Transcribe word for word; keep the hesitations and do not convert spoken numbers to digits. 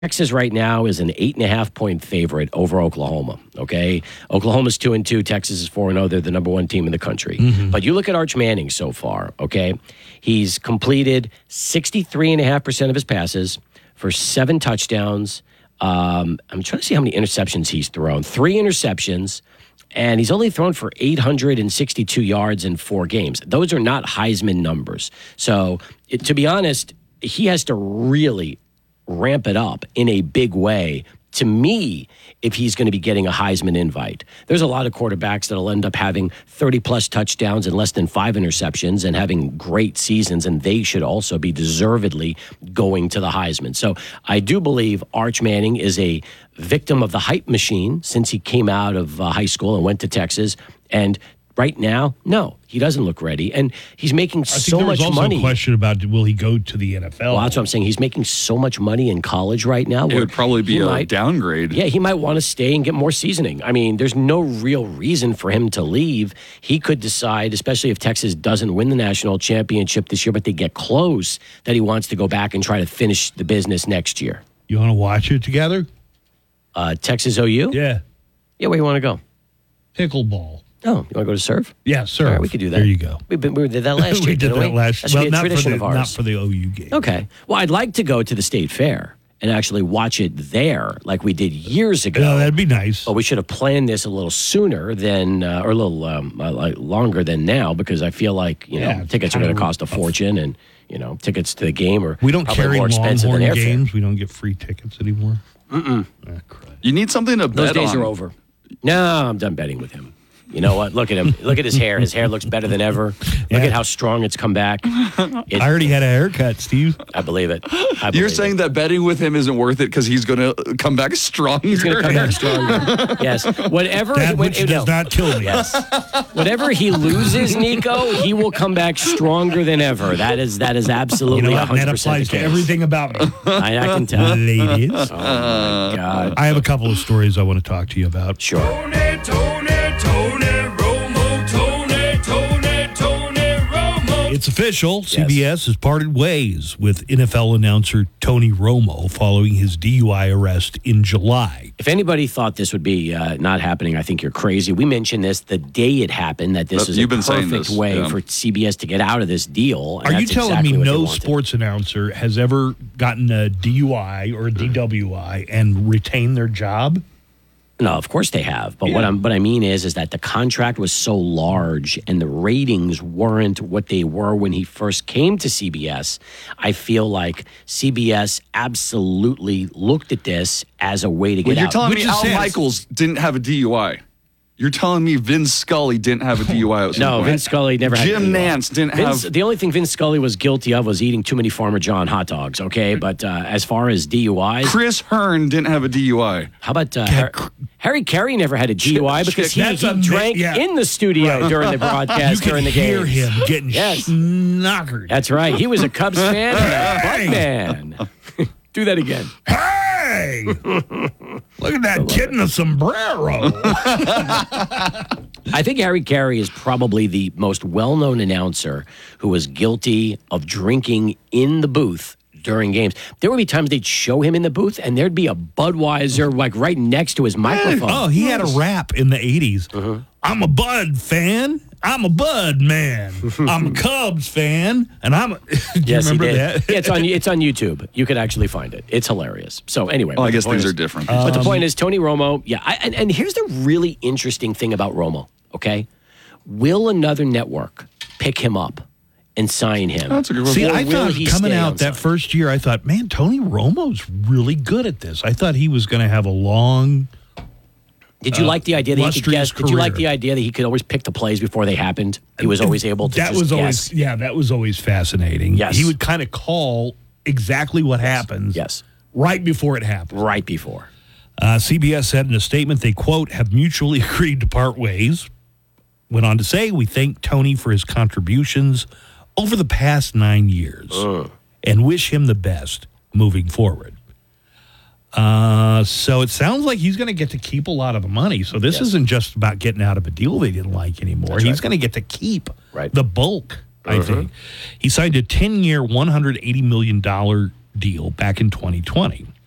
Texas right now is an eight and a half point favorite over Oklahoma. Okay, Oklahoma's two and two. Texas is four and zero. They're the number one team in the country. Mm-hmm. But you look at Arch Manning so far. Okay, he's completed sixty three and a half percent of his passes for seven touchdowns. Um, I'm trying to see how many interceptions he's thrown. Three interceptions. And he's only thrown for eight hundred sixty-two yards in four games. Those are not Heisman numbers. So, it, to be honest, he has to really ramp it up in a big way, to me, if he's going to be getting a Heisman invite. There's a lot of quarterbacks that'll end up having thirty-plus touchdowns and less than five interceptions and having great seasons, and they should also be deservedly going to the Heisman. So I do believe Arch Manning is a victim of the hype machine since he came out of uh, high school and went to Texas, and right now, no, he doesn't look ready. And he's making so much money. I think there was also a question about, will he go to the N F L? Well, that's what I'm saying. He's making so much money in college right now. It would probably be a might, downgrade. Yeah, he might want to stay and get more seasoning. I mean, there's no real reason for him to leave. He could decide, especially if Texas doesn't win the national championship this year, but they get close, that he wants to go back and try to finish the business next year. You want to watch it together? Uh, Texas O U? Yeah. Yeah, where you want to go? Pickleball. Oh, you want to go to serve? Yeah, serve. All right, we could do that. There you go. We, we did that last year, we did didn't that we? last That should well, be a not tradition for the, of ours. Not for the O U game. Okay. Well, I'd like to go to the State Fair and actually watch it there like we did years ago. No, that'd be nice. But we should have planned this a little sooner than, uh, or a little um, uh, like longer than now, because I feel like, you Yeah, know, tickets are going to cost a fortune, and, you know, tickets to the game are We don't probably carry more expensive than Longhorn airfare. games. We don't get free tickets anymore. Mm-mm. Ah, crap. You need something to bet Those days on. are over. No, I'm done betting with him. You know what? Look at him. Look at his hair. His hair looks better than ever. Look Yeah. at how strong it's come back. It, I already had a haircut, Steve. I believe it. I believe You're saying it. that betting with him isn't worth it because he's going to come back stronger. He's going to come back stronger. Yes. Whatever. That when- which no. does not kill me. Yes. Whatever he loses, Nico, he will come back stronger than ever. That is that is absolutely You know what? one That hundred percent applies the to case. everything about me. I, I can tell. Ladies. Oh, my God. I have a couple of stories I want to talk to you about. Sure. Tony, Tony, Tony Romo, Tony, Tony, Tony Romo. It's official. C B S has parted ways with N F L announcer Tony Romo following his D U I arrest in July. If anybody thought this would be uh, not happening, I think you're crazy. We mentioned this the day it happened, that this But was you've a been saying perfect this, way yeah. for C B S to get out of this deal. and Are you that's telling exactly me what they no wanted. sports announcer has ever gotten a D U I or a D W I and retained their job? No, of course they have. But what Yeah. I'm what I mean is is that the contract was so large and the ratings weren't what they were when he first came to C B S. I feel like C B S absolutely looked at this as a way to Well, get you're out. telling Which me is Al sense. Michaels didn't have a D U I. You're telling me Vince Scully didn't have a D U I at some no, point. Vince Scully never had a Jim D U I. Nance didn't Vince, have... The only thing Vince Scully was guilty of was eating too many Farmer John hot dogs, okay? But uh, as far as D U Is, Chris Hearn didn't have a D U I. how about uh, Har- Harry Carey never had a D U I because he, That's he a mi- drank yeah. in the studio during the You broadcast, can during the hear games. him getting Yes. schnockered. That's right. He was a Cubs fan and a Hey! Bud man. Do that again. Hey! Look at that kid in the sombrero. I think Harry Carey is probably the most well-known announcer who was guilty of drinking in the booth during games. There would be times they'd show him in the booth, and there'd be a Budweiser like right next to his microphone. Oh, he had a rap in the eighties. I'm a Bud fan. I'm a Bud man. I'm a Cubs fan. And I'm a... Do you Yes, remember he did. that? Yeah, it's on it's on YouTube. You could actually find it. It's hilarious. So anyway, Well, I but the guess point things is- are different. But the point is, Tony Romo. Yeah, I, and and here's the really interesting thing about Romo. Okay, will another network pick him up and sign him? That's a good See, Or I will thought he coming stay out on that side? first year, I thought, man, Tony Romo's really good at this. I thought he was going to have a long... Did you like the idea that he could illustrious guess? Did you like career. the idea that he could always pick the plays before they happened? He was always able to That just was guess. always, yeah, that was always fascinating. Yes. He would kind of call exactly what happens Yes, right before it happens. right before. Uh, C B S said in a statement they, quote, have mutually agreed to part ways. Went on to say, we thank Tony for his contributions over the past nine years and wish him the best moving forward. Uh, so it sounds like he's going to get to keep a lot of the money. So this Yes. isn't just about getting out of a deal they didn't like anymore. That's He's right. going to get to keep Right. the bulk, I think. He signed a ten-year, one hundred eighty million dollars deal back in twenty twenty.